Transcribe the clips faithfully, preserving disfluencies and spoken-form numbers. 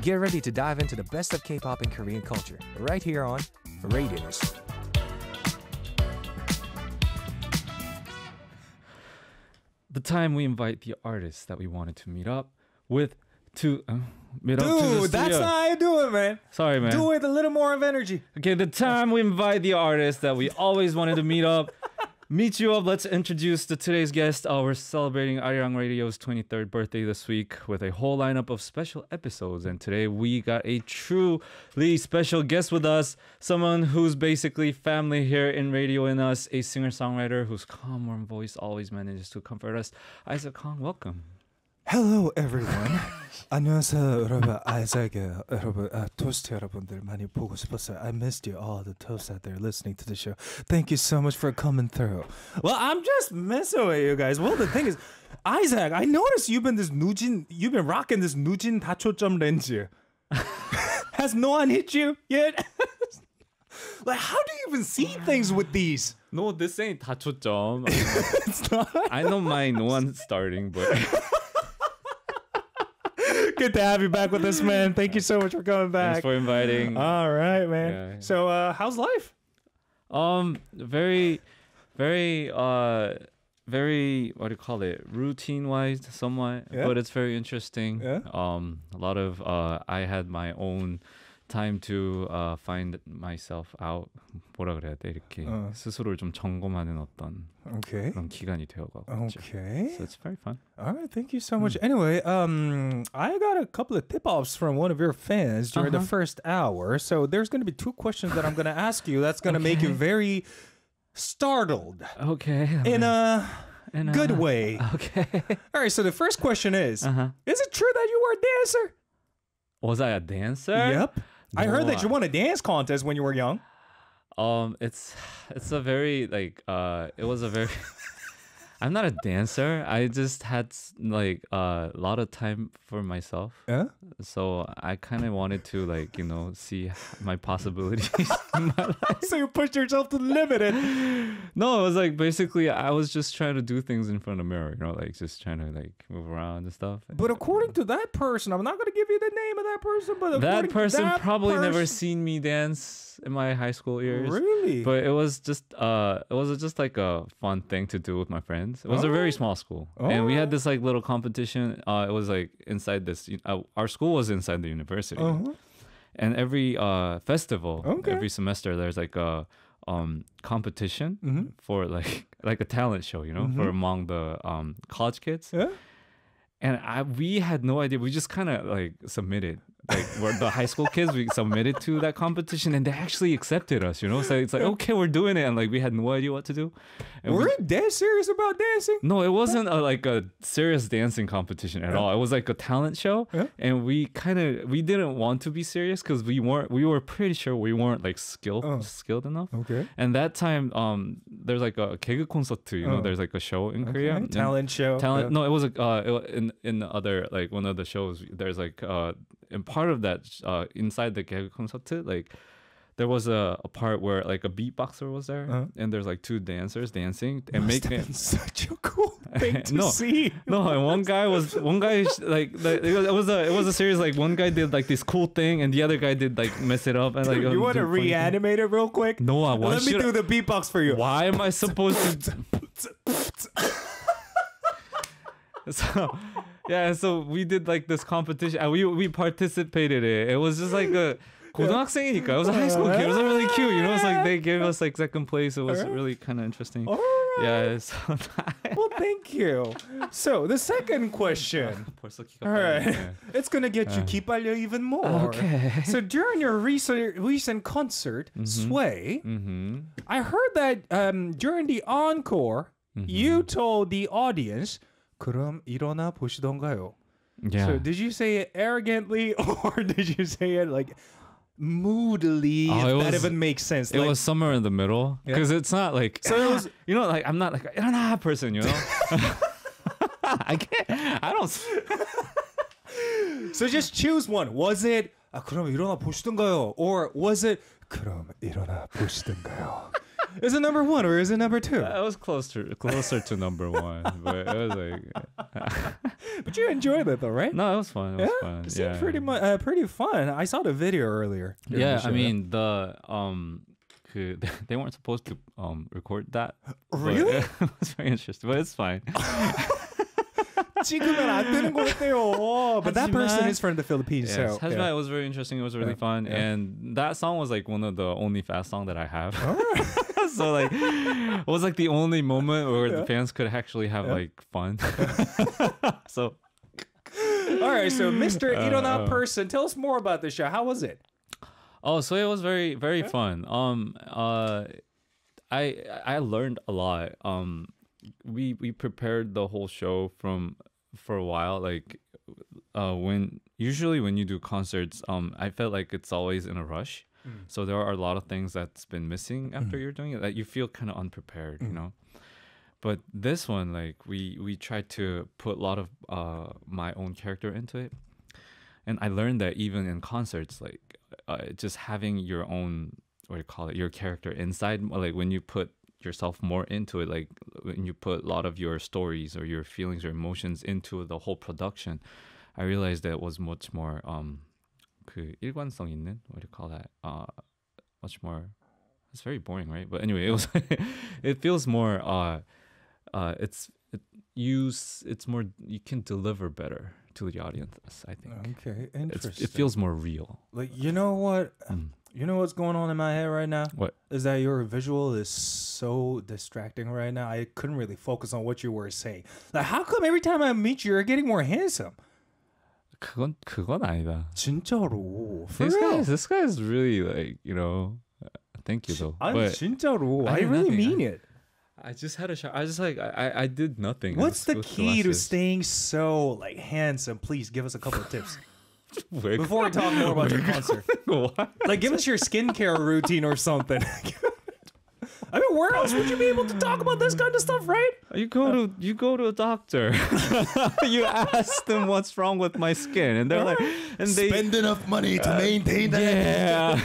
Get ready to dive into the best of K-pop and Korean culture right here on Radius. The time we invite the artists that we wanted to meet up with to uh, meet up to the Dude, that's studio. not how you do it, man. Sorry, man. Do it with a little more of energy. Okay, the time we invite the artists that we always wanted to meet up, meet you up. Let's introduce the today's guest. Uh, we're celebrating Arirang Radio's twenty-third birthday this week with a whole lineup of special episodes. And today we got a truly special guest with us, someone who's basically family here in radio in us, a singer-songwriter whose calm, warm voice always manages to comfort us. Isaac Kong, welcome. Hello, everyone. 안녕하세요, 여러분. 아이작이에요. 여러분, 아, 토스트 여러분들 많이 보고 싶었어요. I missed you all, the toasts out there listening to the show. Thank you so much for coming through. Well, I'm just messing with you guys. Well, the thing is, Isaac, I noticed you've been this Nujin, you've been rocking this Nujin 다초점 렌즈. Has no one hit you yet? Like, how do you even see things with these? No, this ain't 다초점. It's not. I don't mind no one starting, but... Good to have you back with us, man. Thank you so much for coming back. Thanks for inviting. All right, man. Yeah. So, uh, how's life? Um, very, very, uh, very, what do you call it? Routine-wise, somewhat, Yeah. but it's very interesting. Yeah. Um, a lot of, uh, I had my own time to uh, find myself out. 뭐라 그래야 돼? 이렇게 어. 스스로를 좀 점검하는 어떤 Okay. 그런 기간이 되어가고 있죠. Okay. So it's very fun. All right. Thank you so much. Anyway, um, I got a couple of tip-offs from one of your fans during the Uh-huh. first hour. So there's going to be two questions that I'm going to ask you. That's going to make you very startled Okay. in a In a- good way. Okay. All right. So the first question is: Uh-huh. Is it true that you were a dancer? Was I a dancer? Yep. I heard No, that you won a dance contest when you were young. Um, it's it's a very like uh, it was a very. I'm not a dancer. I just had like uh, a lot of time for myself, Yeah. so I kind of wanted to like you know see my possibilities in my life. So you pushed yourself to the limit. And No, it was like basically I was just trying to do things in front of the mirror, you know, like just trying to like move around and stuff. But according to that person, I'm not going to give you the name of that person, but That according to person that probably never person- seen me dance in my high school years. Really? But it was just uh it was just like a fun thing to do with my friends. It was a very small school. And we had this like little competition. Uh it was like inside this uh, our school was inside the university. Uh-huh. And every uh festival, Okay. every semester there's like a um competition Mm-hmm. for like like a talent show, you know, for among the um college kids. Yeah? And I, we had no idea. We just kind of like submitted, like we're the high school kids. We submitted to that competition, and they actually accepted us. You know, so it's like okay, we're doing it, and like we had no idea what to do. And Were we- you dead serious about dancing? no, it wasn't a, like a serious dancing competition at all. It was like a talent show, Yeah. and we kind of we didn't want to be serious because we weren't. We were pretty sure we weren't like skilled Oh. skilled enough. Okay. And that time, um, there's like a 개그 concert. You know, Oh. there's like a show in Korea. Okay. and- Talent show. talent Yeah. no it was a uh it, in in the other like one of the shows there's like uh and part of that uh inside the 개그 concert like there was a, a part where like a beatboxer was there Uh-huh. and there's like two dancers dancing and Must have making been such a cool thing to No. see. no and one guy was one guy like the, it, was, it was a it was a series like one guy did like this cool thing and the other guy did like mess it up and like you want to do funny thing. reanimate it real quick? No, I want Let me you do the beatbox for you. why am I supposed to so yeah so we did like this competition and we we participated in it. It was just like a 고등학생이니까 it was a high school kid. It was really cute, you know. It's like they gave us like second place. It was Alright. really kind of interesting. All right. Yeah, so Well, thank you. So the second question. 벌써 기가 All right. 빨리네. It's gonna get you 기빨려 even more. Okay. So during your recent recent concert, Sway, Mm-hmm. I heard that um, during the encore, you told the audience, "그럼 일어나 보시던가요?" Yeah. So did you say it arrogantly or did you say it like moodily? Oh, if it that was- even makes sense. it Like, was somewhere in the middle because it's not like So it was- you know like I'm not like a 일어나 person, you know. I can't. I don't. so just choose one. Was it 아, 그럼 일어나 보시던가요? Or was it 그럼 일어나 보시던가요? Is it number one or is it number two? I was closer closer to number one, but it was like But you enjoyed it though, right? No, it was fun. It was yeah, fun. it seemed Yeah. pretty much uh, pretty fun. I saw the video earlier. during the Yeah, show. I mean the um, 그, they weren't supposed to um record that. but Really? It was very interesting, but it's fine. 지금은 안 되는 것 같아요. But that person 하지만- is from the Philippines, Yes, so 하지만 yeah. it was very interesting. It was really Yeah, fun, yeah. and that song was like one of the only fast song that I have. Alright. So like, it was like the only moment where Yeah. the fans could actually have Yeah. like fun. So All right, so Mister Uh, Irona uh. person, tell us more about the show. How was it? oh, so it was very very Okay. fun. Um, uh, I I learned a lot. Um, we we prepared the whole show from for a while. Like, uh, when usually when you do concerts, um, I felt like it's always in a rush. So there are a lot of things that's been missing after you're doing it that you feel kind of unprepared, you know. But this one, like we we tried to put a lot of uh my own character into it, and I learned that even in concerts, like uh, just having your own, what do you call it, your character inside, like when you put yourself more into it, like when you put a lot of your stories or your feelings or emotions into the whole production, I realized that it was much more um 그 일관성 있는, what do you call that? Uh, much more. It's very boring, right? But anyway, it was. It feels more. Uh, uh, it's it, you. s- It's more. You can deliver better to the audience. I think. Okay, It's, interesting. it feels more real. like you know what? Mm. You know what's going on in my head right now? What? Is that your visual is so distracting right now? I couldn't really focus on what you were saying. Like, how come every time I meet you, you're getting more handsome? 그건 그건 아니다. 진짜로. For This real. guy, this guy is really like, you know. uh, Thank you though. 아니, But 진짜로. I I did really nothing. mean I- it. I just had a shower. I just like I I I did nothing. I What's was the with key to glasses. staying so like handsome? Please give us a couple of tips 왜 before we talk more about your concert. What? Like, give us your skincare routine or something. I mean, where else would you be able to talk about this kind of stuff, right? You go to you go to a doctor. You ask them what's wrong with my skin, and they're like, and they Spend enough money to maintain that. yeah.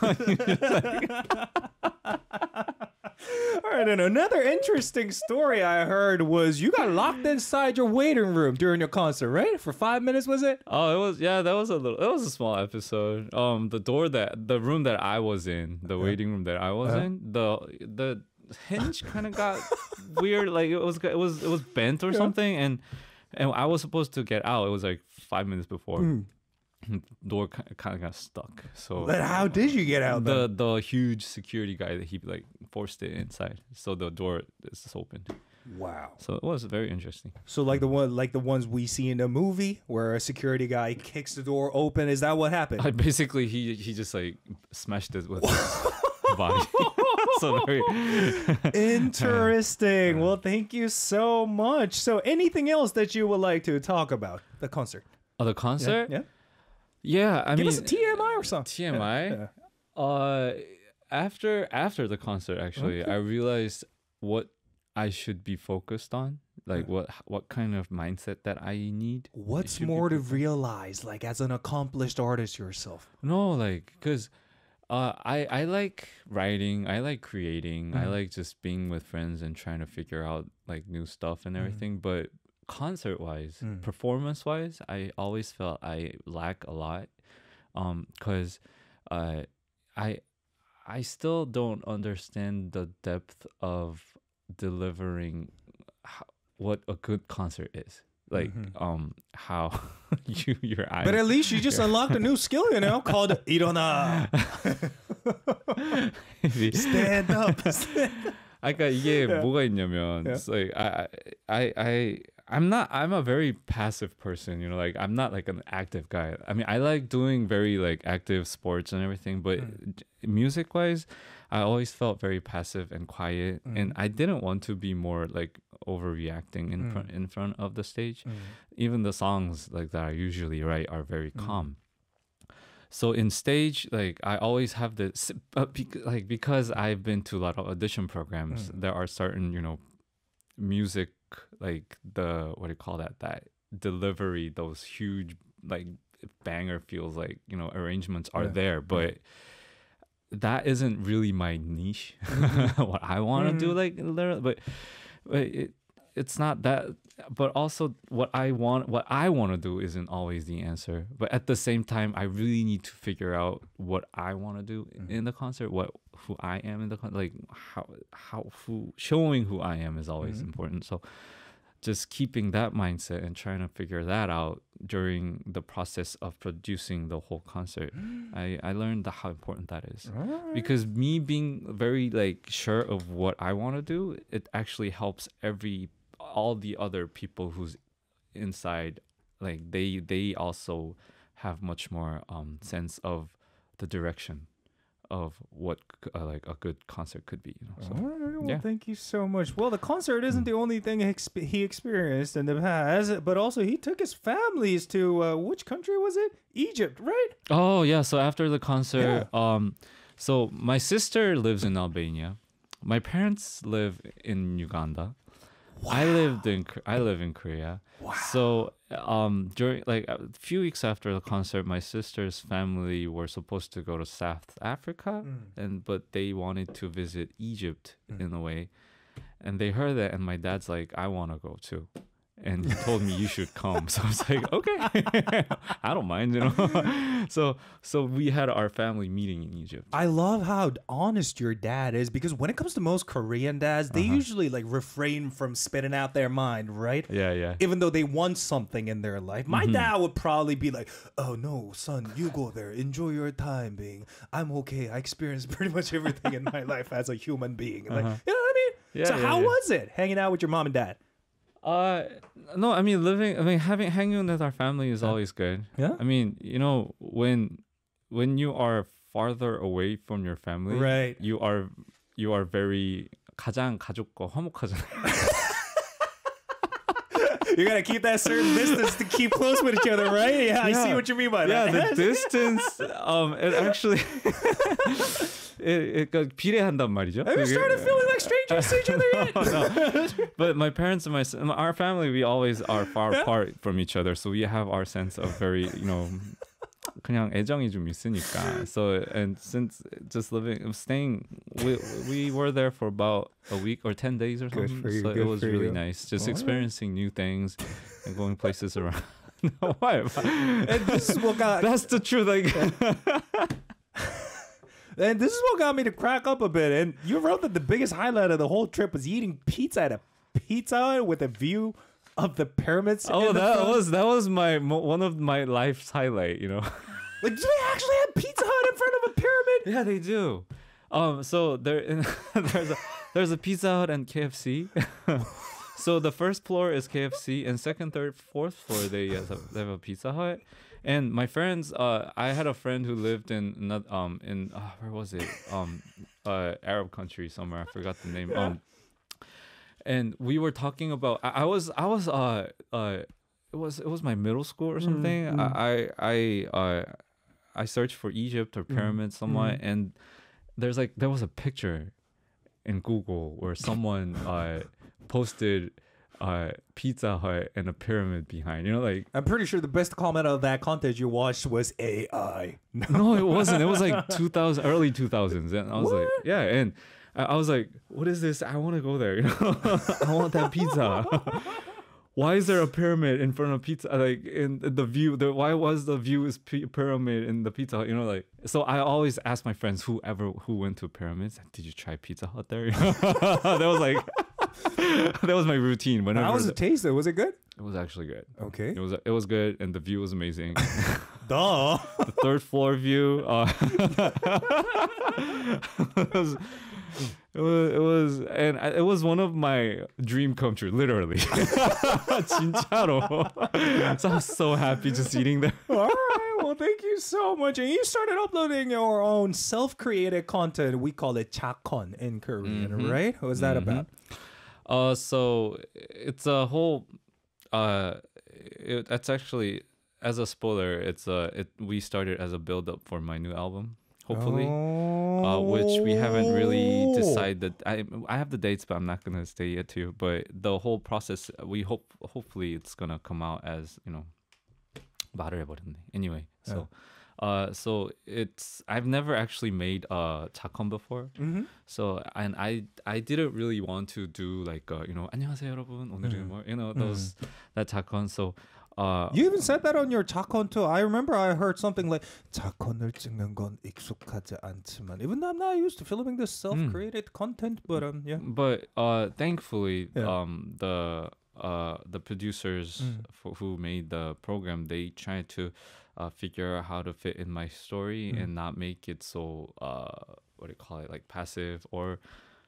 All right, and another interesting story I heard was you got locked inside your waiting room during your concert, right? For five minutes, was it? Oh, it was yeah. That was a little. It was a small episode. Um, the door that the room that I was in, the waiting room that I was Uh-huh. in, the the hinge kind of got weird. Like it was it was it was bent or something, and and I was supposed to get out. It was like five minutes before. Door kind of got stuck. So But how did you get out the then? the huge security guy that he like forced it inside, so the door is just open. Wow. So it was very interesting. So like the one, like the ones we see in the movie, where a security guy kicks the door open. Is that what happened? I basically he he just like smashed it with his body. So very Interesting. Well, thank you so much. So, anything else that you would like to talk about the concert? oh, the concert. Yeah. Yeah, I Give mean us a T M I or something. T M I. Yeah. Uh, after after the concert, actually, I realized what I should be focused on, like what what kind of mindset that I need. What's should be more to realize, like as an accomplished artist yourself? No, like, cause, uh, I I like writing. I like creating. I like just being with friends and trying to figure out like new stuff and everything. But concert wise, performance wise, I always felt I lack a lot. Um, cause, uh, I I still don't understand the depth of delivering ho- what a good concert is. Like, um, how you your eyes. But at least you just unlocked a new skill, you know, called 일어나. Stand up. 아, 그러니까 이게 Yeah. 뭐가 있냐면, Yeah. it's like I, I, I, I'm not. I'm a very passive person. You know, like I'm not like an active guy. I mean, I like doing very like active sports and everything, but music wise, I always felt very passive and quiet, and I didn't want to be more like overreacting in front in front of the stage. Even the songs like that I usually write are very calm. So in stage, like I always have this, but bec- like because I've been to a lot of audition programs, there are certain you know, music like the what do you call that that delivery, those huge like banger feels like you know arrangements are Yeah. there, but that isn't really my niche. What I want to do, like, literally, but but it, it's not that, but also what I want, what I want to do isn't always the answer. But at the same time, I really need to figure out what I want to do in, in the concert, what who I am in the con- like how how who showing who I am is always Mhm. important. So just keeping that mindset and trying to figure that out during the process of producing the whole concert, I I learned the, how important that is. Alright. Because me being very like sure of what I want to do, it actually helps every all the other people who's inside, like they they also have much more um sense of the direction of what c- uh, like a good concert could be, you know. So All right, well, yeah. thank you so much. Well, the concert isn't the only thing he exp- he experienced in the past, but also he took his families to uh, which country was it? Egypt, right? Oh yeah, so after the concert, um so my sister lives in Albania. My parents live in Uganda. I lived in K- I live in Korea. Wow. So um during like a few weeks after the concert, my sister's family were supposed to go to South Africa, Mm. and but they wanted to visit Egypt Mm. in a way. And they heard that, and my dad's like, I want to go too. And he told me you should come. So I was like, okay, I don't mind, you know. so so we had our family meeting in Egypt. I love how honest your dad is, because when it comes to most Korean dads, they Uh-huh. usually like refrain from spitting out their mind, right? Yeah, yeah. Even though they want something in their life. My Mhm. dad would probably be like, oh no, son, you go there. Enjoy your time being. I'm okay. I experienced pretty much everything in my life as a human being. Like, Uh-huh. you know what I mean? Yeah, so yeah, how yeah. was it hanging out with your mom and dad? Uh, no, I mean living. I mean having hanging with our family is Yeah. always good. Yeah. I mean, you know, when when you are farther away from your family, Right. You are you are very 가장 가족과 화목하잖아요. You gotta keep that certain distance to keep close with each other, right? Yeah, I see Yeah. what you mean by Yeah, that. the distance. Um, it actually it, it 비례한단 말이죠. Have you started feeling like strangers to each other yet? no. But my parents and my s- our family, we always are far Yeah. apart from each other, so we have our sense of very, you know, 그냥 애정이 좀 있으니까. So and since just living, staying, we we were there for about a week or ten days or Good something. for you, So good it was for really you. nice, just All right. experiencing new things and going places around. No, why? And this is what got That's the truth. Like, and this is what got me to crack up a bit. And you wrote that the biggest highlight of the whole trip was eating pizza at a Pizza Hut with a view of the pyramids. oh, in the that front. was that was my mo- one of my life's highlight. You know. Like, do they actually have Pizza Hut in front of a pyramid? Yeah, they do. Um, so there, there's a there's a Pizza Hut and K F C. So the first floor is K F C, and second, third, fourth floor they have a, they have a Pizza Hut. And my friends, uh, I had a friend who lived in ano- um in uh, where was it um uh Arab country somewhere, I forgot the name. Um, and we were talking about I, I was I was uh uh it was it was my middle school or something. mm. I I I uh I searched for Egypt or pyramids somewhat, mm. and there's like there was a picture in Google where someone uh posted uh Pizza Hut and a pyramid behind. You know, like I'm pretty sure the best comment of that content you watched was A I. no, it wasn't. It was like two thousand, early two thousands, and I was like, What? yeah, and I, I was like, what is this? I want to go there. You know, I want that pizza. Why is there a pyramid in front of pizza? Like in the view, the why was the view is p- pyramid in the Pizza Hut? You know, like so. I always ask my friends, whoever who went to pyramids, did you try Pizza Hut there? That was like that was my routine. Whenever How was the- it tasted? Was it good? it was actually good. Okay. It was it was good, and the view was amazing. Duh. The third floor view. Uh, it, was, it was it was and I- it was one of my dream come true, literally. 진짜로. So I was so happy just eating there. All right. Well, thank you so much. And you started uploading your own self-created content. We call it chakon in Korean, Mhm. right? What was that Mhm. about? Uh, so it's a whole. Uh, it, that's actually as a spoiler. It's a it. We started as a build up for my new album. Hopefully. Uh, which we haven't really Oh. decided. I I have the dates, but I'm not gonna say it to you. But the whole process, we hope hopefully it's gonna come out as you know. 말을 해버렸네. Anyway, so Uh, so it's I've never actually made uh 작건 before. Mm-hmm. So and I I didn't really want to do like uh, you know 안녕하세요 여러분 오늘은 Mm. 뭐 you know those that 작건. So uh You even said that on your 작건 too. I remember I heard something like 작건을 찍는 건 익숙하지 않지만, even though I'm not used to filming this self-created content, but um yeah. but uh thankfully Yeah. um the uh the producers Mm. for, who made the program, they tried to uh figure out how to fit in my story Mm. and not make it so uh what do you call it, like passive or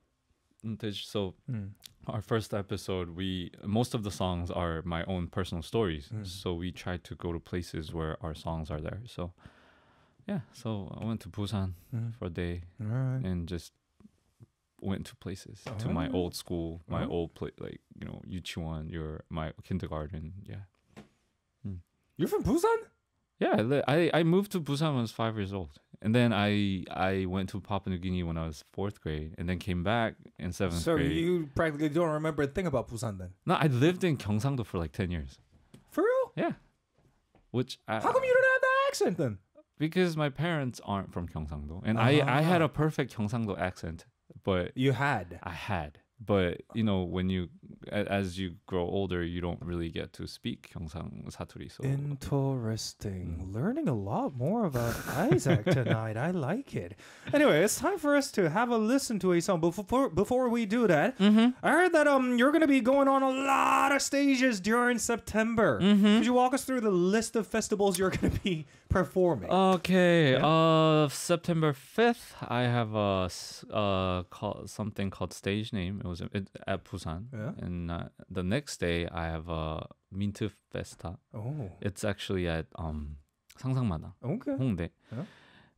so Mm. our first episode, we most of the songs are my own personal stories. Mm. So we try to go to places where our songs are there. So yeah, so I went to Busan Mm. for a day All right. and just went to places to my Oh. old school, my Oh. old place, like you know, Yuchuan, your my kindergarten. Yeah, You're from Busan? yeah. I li- I I moved to Busan when I was five years old, and then I I went to Papua New Guinea when I was fourth grade, and then came back in seventh So grade. you practically don't remember a thing about Busan then? No, I lived in Gyeongsangdo for like ten years. For real? Yeah, which I, How come you don't have that accent then? because my parents aren't from Gyeongsangdo, and I I had a perfect Gyeongsangdo accent, but You had. I had. But you know, when you a- as you grow older, you don't really get to speak Gyeongsang Satori. So Interesting. Learning a lot more about Isaac tonight. I like it. Anyway, it's time for us to have a listen to a song. But before before we do that, Mm-hmm. I heard that um you're gonna be going on a lot of stages during September. Mm-hmm. Could you walk us through the list of festivals you're gonna be performing? Okay, Yeah. uh, September fifth, I have a s- uh called something called Stage Name. It was it, at Busan, Yeah. and uh, the next day I have a Mint Festa. Oh, It's actually at um 상상마당, okay. Hongdae. Yeah.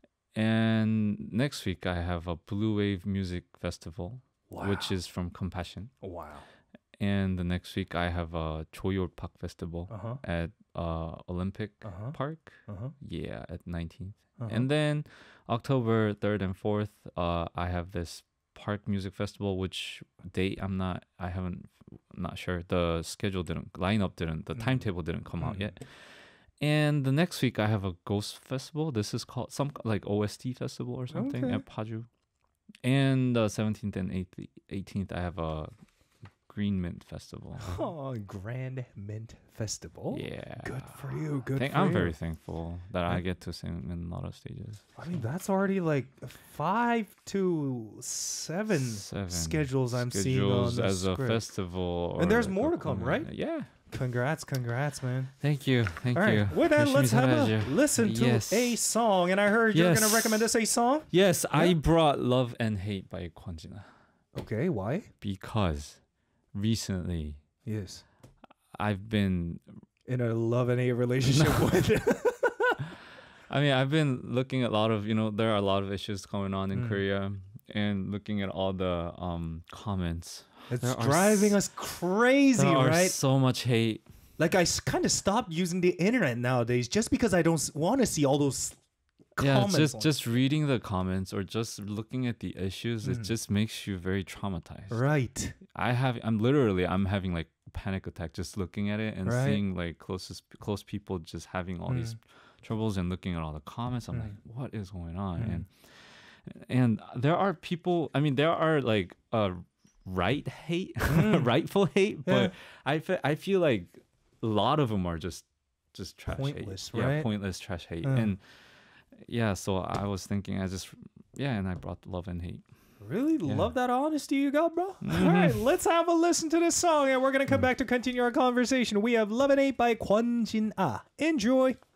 And next week I have a Blue Wave Music Festival, which Wow. is from Compassion. Wow. And the next week I have a Choyor Park Festival Uh huh. at uh Olympic Uh huh. Park. Uh huh. Yeah, at nineteenth. Uh-huh. And then October third and fourth, uh, I have this Park Music Festival, which date I'm not, I haven't, not sure. The schedule didn't, lineup didn't, the Mm. timetable didn't come out Mm. yet. And the next week I have a Ghost Festival. This is called some like O S T Festival or something Okay. at Paju. And the seventeenth and eighteenth, I have a Green Mint Festival. Oh, Grand Mint Festival. Yeah. Good for you. Good Thank- for I'm you. very thankful that I Yeah. get to sing in a lot of stages. I mean, that's already like five to seven, Seven schedules I'm seeing on schedules the as a script. festival. And or there's like more a to come, program. right? Yeah. Congrats, congrats, man. Thank you. Thank All right, you. with that, 열심히 let's have a 살아야죠. listen to Yes. a song. And I heard you're Yes. going to recommend us a song? Yes, I Yeah. brought Love and Hate by Kwonjina Okay, why? because recently Yes. I've been In a love and hate relationship with I mean, I've been looking at a lot of, you know, there are a lot of issues going on in Mm. Korea and looking at all the um comments. It's There are driving s- us crazy, There are right? so much hate. Like, I kind of stopped using the internet nowadays just because I don't want to see all those Yeah, comments. just on- just reading the comments or just looking at the issues, it Mm. just makes you very traumatized. Right. I have I'm literally I'm having like a panic attack just looking at it and Right. seeing like closest close people just having all these Mm. troubles and looking at all the comments. I'm Mm. like, what is going on? Mm. And and there are people. I mean, there are like uh right hate, Mm. rightful hate, Yeah. but I fe- I feel like a lot of them are just just trash Pointless, hate. right? Yeah, pointless trash hate. Mm. And yeah, so I was thinking, I just yeah, and I brought love and hate. Really Yeah. love that honesty you got, bro. Mhm. All right, let's have a listen to this song, and we're gonna come back to continue our conversation. We have "Love and Hate" by Kwon Jin Ah. Enjoy.